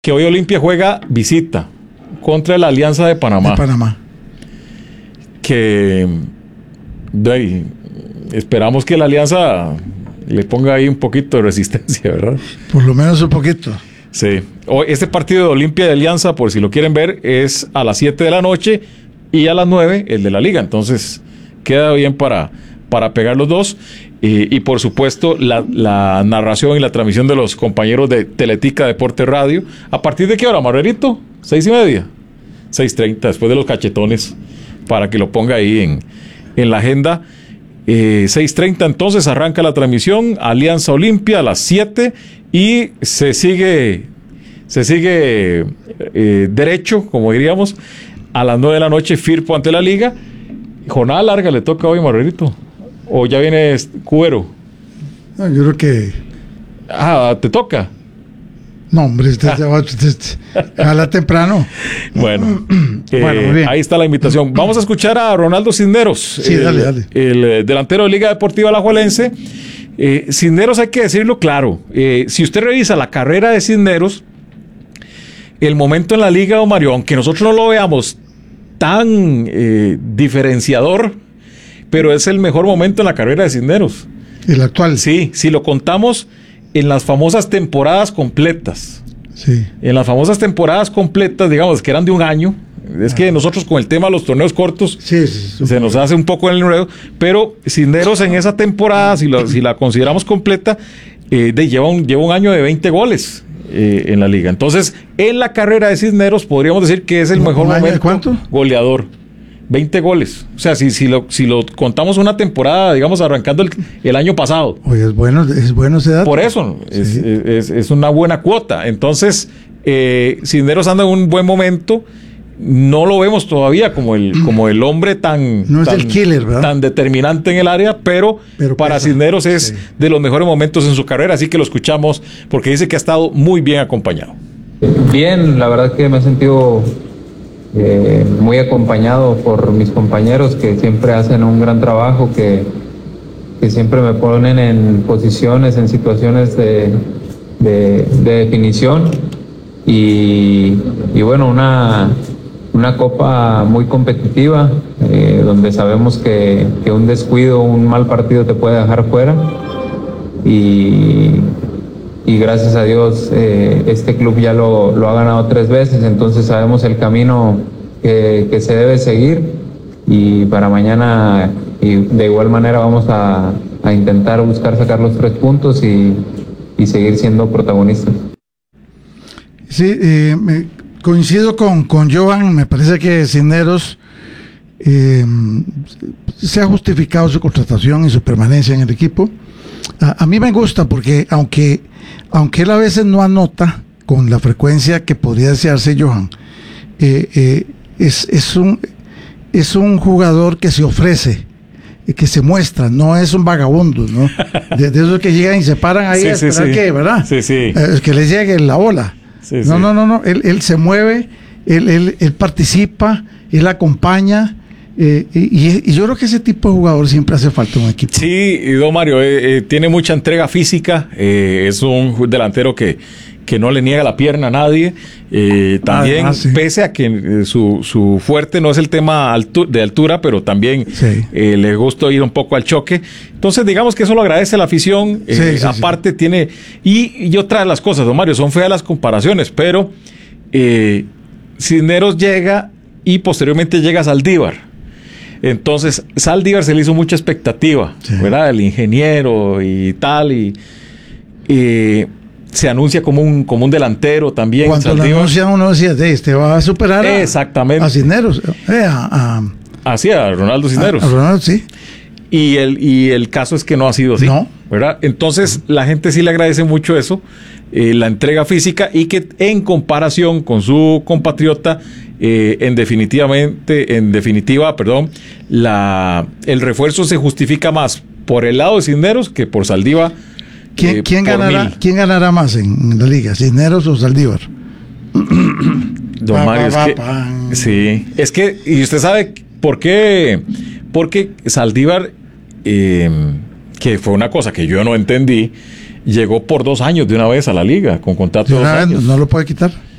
que hoy Olimpia juega visita contra la Alianza de Panamá. De Panamá. Que esperamos que la Alianza le ponga ahí un poquito de resistencia, ¿verdad? Por lo menos un poquito. Sí. Este partido de Olimpia de Alianza, por si lo quieren ver, es a las 7 de la noche y a las 9 el de la Liga. Entonces queda bien para pegar los dos. Y por supuesto la narración y la transmisión de los compañeros de Teletica Deporte Radio. ¿A partir de qué hora, Margarito? 6:30. 6:30, después de los cachetones, para que lo ponga ahí en la agenda. 6:30 entonces arranca la transmisión, Alianza Olimpia a las 7 y se sigue derecho, como diríamos, a las 9 de la noche Firpo ante la Liga. Jornada larga le toca hoy, Margarito. ¿O ya viene Cubero? No, yo creo que... ¿Te toca? No, hombre, jala temprano. Bueno, bueno, muy bien. Ahí está la invitación. Vamos a escuchar a Ronaldo Cisneros. Sí, dale. El delantero de Liga Deportiva Alajuelense. Cisneros, hay que decirlo claro. Si usted revisa la carrera de Cisneros, el momento en la Liga, don Mario, aunque nosotros no lo veamos tan diferenciador, pero es el mejor momento en la carrera de Cisneros. ¿El actual? Sí, si lo contamos en las famosas temporadas completas. Sí. En las famosas temporadas completas, digamos, que eran de un año. Es que nosotros con el tema de los torneos cortos se nos hace un poco en el enredo, pero Cisneros en esa temporada, si la consideramos completa, lleva un año de 20 goles en la liga. Entonces, en la carrera de Cisneros podríamos decir que es el mejor momento. ¿Cuánto? Goleador. 20 goles. O sea, si lo contamos una temporada, digamos, arrancando el año pasado. Oye, es bueno ese dato. Por eso, sí. es una buena cuota. Entonces, Cisneros anda en un buen momento. No lo vemos todavía como el hombre no es el killer, ¿verdad? Tan determinante en el área, pero para pesa. Cisneros es de los mejores momentos en su carrera. Así que lo escuchamos porque dice que ha estado muy bien acompañado. Bien, la verdad que me he sentido muy acompañado por mis compañeros que siempre hacen un gran trabajo, que siempre me ponen en posiciones, en situaciones de definición y bueno, una copa muy competitiva, donde sabemos que un descuido, un mal partido te puede dejar fuera y gracias a Dios este club ya lo ha ganado 3 veces, entonces sabemos el camino que se debe seguir y para mañana y de igual manera vamos a intentar buscar sacar los 3 puntos y seguir siendo protagonistas. Sí, coincido con Johan, me parece que Cisneros se ha justificado su contratación y su permanencia en el equipo. A mí me gusta porque aunque él a veces no anota con la frecuencia que podría desearse Johan, es un jugador que se ofrece, que se muestra, no es un vagabundo, ¿no? De esos que llegan y se paran ahí a esperar que, ¿verdad? Sí. Que les llegue la ola. No, él se mueve, él participa, él acompaña. Y yo creo que ese tipo de jugador siempre hace falta en un equipo. Sí, y don Mario, tiene mucha entrega física, es un delantero que no le niega la pierna a nadie, también sí. Pese a que su fuerte no es el tema de altura, pero también le gusta ir un poco al choque, entonces digamos que eso lo agradece la afición, aparte tiene, y otra de las cosas, don Mario, son feas las comparaciones, pero Cisneros llega y posteriormente llega Saldívar. Entonces, Saldívar se le hizo mucha expectativa, ¿verdad? El ingeniero y tal, y se anuncia como un delantero también. Cuando lo anuncian uno decía, este va a superar exactamente a Cisneros. Así, a Ronaldo Cisneros. A Ronaldo, sí. Y el caso es que no ha sido así, ¿verdad? Entonces, la gente sí le agradece mucho eso, la entrega física, y que en comparación con su compatriota, en definitiva, el refuerzo se justifica más por el lado de Cisneros que por Saldívar. ¿Quién ganará más en la liga, Cisneros o Saldívar? Don Mario, es que, y usted sabe por qué, porque Saldívar, que fue una cosa que yo no entendí, llegó por 2 años de una vez a la liga, con contrato de 2 años. ¿No lo puede quitar?